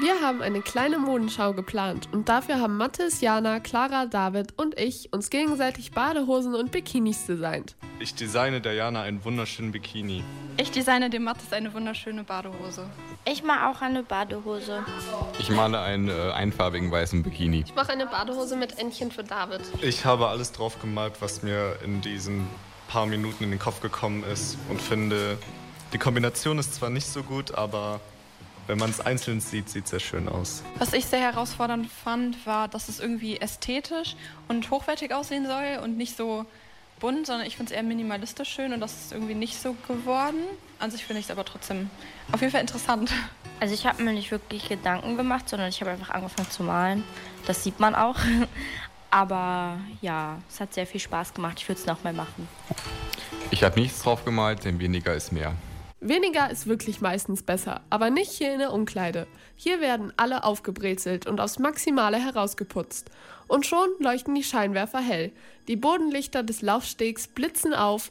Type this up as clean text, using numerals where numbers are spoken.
Wir haben eine kleine Modenschau geplant und dafür haben Mathis, Jana, Clara, David und ich uns gegenseitig Badehosen und Bikinis designt. Ich designe der Jana einen wunderschönen Bikini. Ich designe dem Mathis eine wunderschöne Badehose. Ich mache auch eine Badehose. Ich male einen einfarbigen weißen Bikini. Ich mache eine Badehose mit Entchen für David. Ich habe alles drauf gemalt, was mir in diesen paar Minuten in den Kopf gekommen ist und finde, die Kombination ist zwar nicht so gut, aber wenn man es einzeln sieht, sieht es sehr schön aus. Was ich sehr herausfordernd fand, war, dass es irgendwie ästhetisch und hochwertig aussehen soll und nicht so bunt, sondern ich finde es eher minimalistisch schön und das ist irgendwie nicht so geworden. An sich finde ich es aber trotzdem auf jeden Fall interessant. Also ich habe mir nicht wirklich Gedanken gemacht, sondern ich habe einfach angefangen zu malen. Das sieht man auch. Aber ja, es hat sehr viel Spaß gemacht. Ich würde es nochmal machen. Ich habe nichts drauf gemalt, denn weniger ist mehr. Weniger ist wirklich meistens besser, aber nicht hier in der Umkleide. Hier werden alle aufgebrezelt und aufs Maximale herausgeputzt. Und schon leuchten die Scheinwerfer hell. Die Bodenlichter des Laufstegs blitzen auf